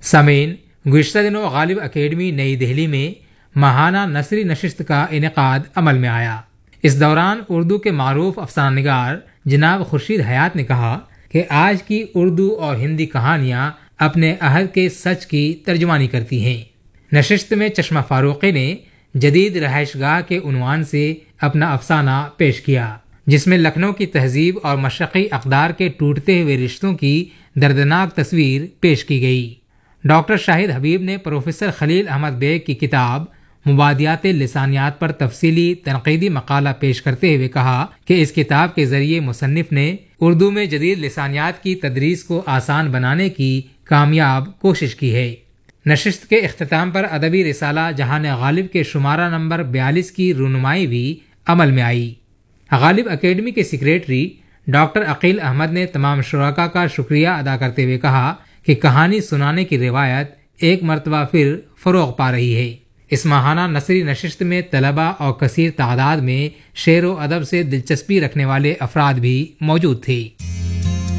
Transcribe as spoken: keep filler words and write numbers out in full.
سامعین، گزشتہ دنوں غالب اکیڈمی نئی دہلی میں ماہانہ نثری نشست کا انعقاد عمل میں آیا۔ اس دوران اردو کے معروف افسانہ نگار جناب خورشید حیات نے کہا کہ آج کی اردو اور ہندی کہانیاں اپنے عہد کے سچ کی ترجمانی کرتی ہیں۔ نشست میں چشمہ فاروقی نے جدید رہائش گاہ کے عنوان سے اپنا افسانہ پیش کیا، جس میں لکھنؤ کی تہذیب اور مشرقی اقدار کے ٹوٹتے ہوئے رشتوں کی دردناک تصویر پیش کی گئی۔ ڈاکٹر شاہد حبیب نے پروفیسر خلیل احمد بیگ کی کتاب مبادیات لسانیات پر تفصیلی تنقیدی مقالہ پیش کرتے ہوئے کہا کہ اس کتاب کے ذریعے مصنف نے اردو میں جدید لسانیات کی تدریس کو آسان بنانے کی کامیاب کوشش کی ہے۔ نشست کے اختتام پر ادبی رسالہ جہان غالب کے شمارہ نمبر بیالیس کی رونمائی بھی عمل میں آئی۔ غالب اکیڈمی کے سیکریٹری ڈاکٹر عقیل احمد نے تمام شرکاء کا شکریہ ادا کرتے ہوئے کہا کہ کہانی سنانے کی روایت ایک مرتبہ پھر فروغ پا رہی ہے۔ اس ماہانہ نثری نشست میں طلباء اور کثیر تعداد میں شعر و ادب سے دلچسپی رکھنے والے افراد بھی موجود تھے۔